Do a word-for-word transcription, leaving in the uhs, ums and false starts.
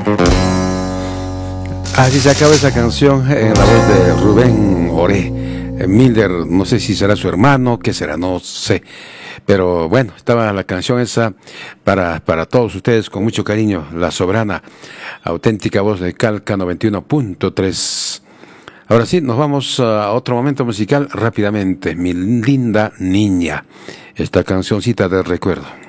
Así se acaba esa canción en la voz de Rubén Oré. Milder, no sé si será su hermano, qué será, no sé. Pero bueno, estaba la canción esa para, para todos ustedes con mucho cariño. La soberana, auténtica voz de Calca noventa y uno punto tres. Ahora sí, nos vamos a otro momento musical rápidamente. Mi linda niña. Esta cancioncita de recuerdo.